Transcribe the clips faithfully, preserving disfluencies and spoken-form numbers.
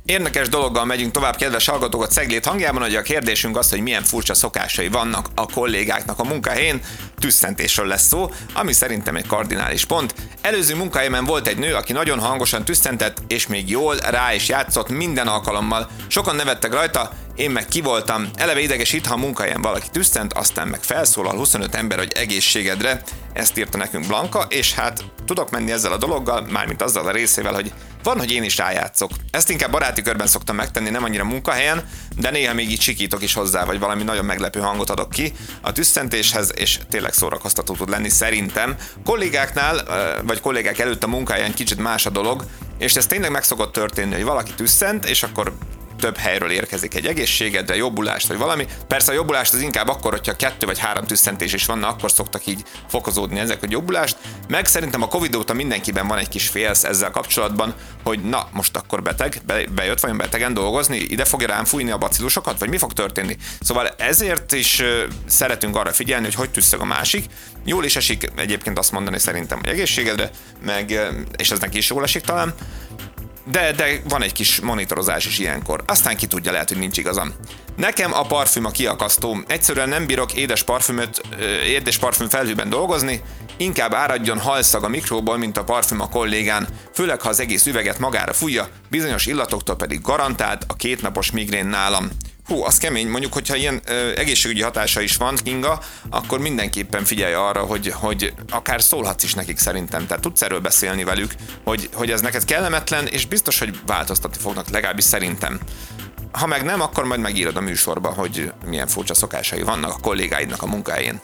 Érdekes dologgal megyünk tovább, kedves hallgatók, a Ceglét hangjában, hogy a kérdésünk az, hogy milyen furcsa szokásai vannak a kollégáknak a munkahelyén. Tüsszentésről lesz szó, ami szerintem egy kardinális pont. Előző munkahelyemen volt egy nő, aki nagyon hangosan tüsszentett, és még jól rá is játszott minden alkalommal. Sokan nevettek rajta, én meg ki voltam. Eleve idegesít, ha a munkahelyen valaki tüsszent, aztán meg felszólal huszonöt ember, hogy egészségedre. Ezt írta nekünk Blanka, és hát tudok menni ezzel a dologgal, mármint azzal a részével, hogy van, hogy én is rájátszok. Ezt inkább baráti körben szoktam megtenni, nem annyira munkahelyen, de néha még így sikítok is hozzá, vagy valami nagyon meglepő hangot adok ki a tüsszentéshez, és tényleg szórakoztató tud lenni szerintem. Kollégáknál, vagy kollégák előtt a munkahelyen kicsit más a dolog, és ez tényleg meg szokott történni, hogy valaki tüsszent, és akkor több helyről érkezik egy egészségedre, jobbulást vagy valami. Persze a jobbulást az inkább akkor, hogyha kettő vagy három tüsszentés is vannak, akkor szoktak így fokozódni ezek a jobbulást. Meg szerintem a Covid óta mindenkiben van egy kis félsz ezzel kapcsolatban, hogy na, most akkor beteg, be, bejött vajon betegen dolgozni, ide fogja rám fújni a bacillusokat, vagy mi fog történni. Szóval ezért is uh, szeretünk arra figyelni, hogy hogy tüsszög a másik. Jól is esik egyébként azt mondani szerintem, hogy egészségedre, meg, uh, és ez neki is jól esik talán. De, de van egy kis monitorozás is ilyenkor. Aztán ki tudja, lehet, hogy nincs igazam. Nekem a parfüm a kiakasztó. Egyszerűen nem bírok édes parfümöt, édes parfüm felhőben dolgozni, inkább áradjon halszag a mikróból, mint a parfüm a kollégán, főleg ha az egész üveget magára fújja, bizonyos illatoktól pedig garantált a kétnapos migrén nálam. Hú, az kemény, mondjuk, hogyha ilyen ö, egészségügyi hatása is van, Kinga, akkor mindenképpen figyelj arra, hogy, hogy akár szólhatsz is nekik szerintem. Tehát tudsz erről beszélni velük, hogy, hogy ez neked kellemetlen, és biztos, hogy változtatni fognak, legalábbis szerintem. Ha meg nem, akkor majd megírod a műsorba, hogy milyen furcsa szokásai vannak a kollégáidnak a munkahelyén.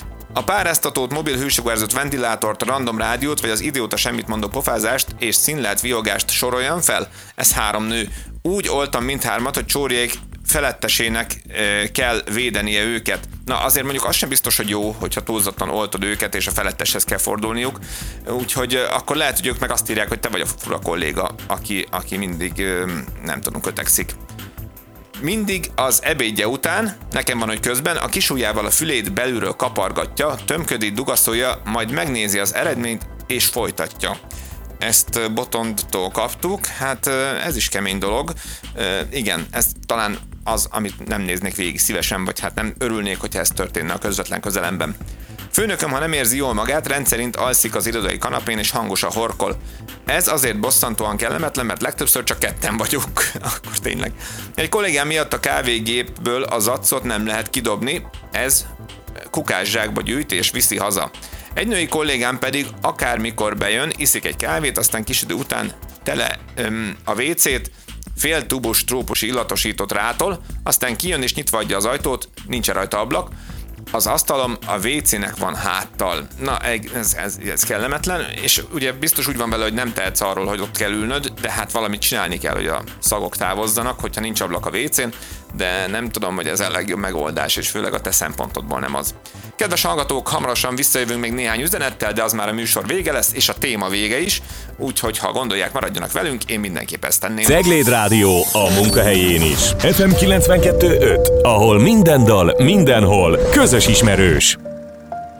A páráztatót, mobil hősugárzott ventilátort, a random rádiót, vagy az idióta semmit mondó pofázást és színlelt vihogást soroljam fel? Ez három nő. Úgy oltam mindhármat, hogy Csóriék felettesének e, kell védenie őket. Na azért mondjuk az sem biztos, hogy jó, hogyha túlzottan oltod őket, és a feletteshez kell fordulniuk. Úgyhogy e, akkor lehet, hogy ők meg azt írják, hogy te vagy a fura kolléga, aki, aki mindig, e, nem tudom, kötekszik. Mindig az ebédje után, nekem van, hogy közben, a kisujjával a fülét belülről kapargatja, tömködi, dugaszolja, majd megnézi az eredményt, és folytatja. Ezt Botondtól kaptuk, hát ez is kemény dolog. Igen, ez talán az, amit nem néznék végig szívesen, vagy hát nem örülnék, hogyha ez történne a közvetlen közelemben. Főnököm, ha nem érzi jól magát, rendszerint alszik az irodai kanapén és hangosan horkol. Ez azért bosszantóan kellemetlen, mert legtöbbször csak ketten vagyunk. Akkor tényleg. Egy kollégám miatt a kávégépből az acot nem lehet kidobni, ez kukászsákba gyűjt és viszi haza. Egy női kollégám pedig akármikor bejön, iszik egy kávét, aztán kis idő után tele öm, a vécét, fél tubus trópusi illatosított rátol, aztán kijön és nyitva adja az ajtót, nincs rajta ablak, az asztalom a vécének van háttal. Na, ez, ez, ez kellemetlen, és ugye biztos úgy van vele, hogy nem tehetsz arról, hogy ott kell ülnöd, de hát valamit csinálni kell, hogy a szagok távozzanak, hogyha nincs ablak a vécén, de nem tudom, hogy ez a legjobb megoldás, és főleg a te szempontodból nem az. Kedves hallgatók, hamarosan visszajövünk még néhány üzenettel, de az már a műsor vége lesz, és a téma vége is, úgyhogy ha gondolják, maradjanak velünk, én mindenképp ezt tenném. Cegléd Rádió a munkahelyén is. ef em kilencvenkettő öt, ahol minden dal, mindenhol közös ismerős.